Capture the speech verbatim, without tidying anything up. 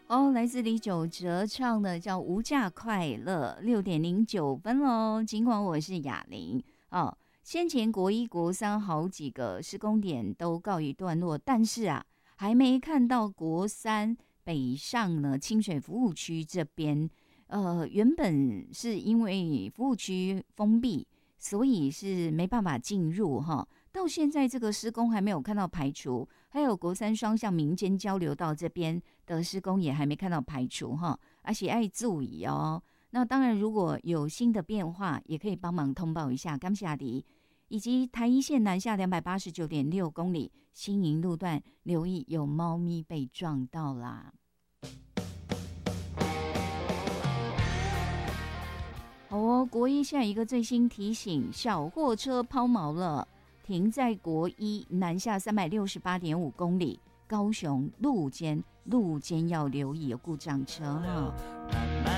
哦，来自李玖哲唱的叫《无价快乐》，六点零九分喽。尽管我是雅玲哦，先前国一、国三好几个施工点都告一段落，但是啊，还没看到国三北上呢清水服务区这边。呃，原本是因为服务区封闭，所以是没办法进入哈。到现在这个施工还没有看到排除，还有国三双向民间交流道这边的施工也还没看到排除哈，而且要注意哦。那当然，如果有新的变化，也可以帮忙通报一下。感谢你，以及台一线南下两百八十九点六公里新营路段，留意有猫咪被撞到啦。好哦，国一现在一个最新提醒，小货车抛锚了。停在国一南下三百六十八点五公里，高雄路肩路肩要留意有故障车哈。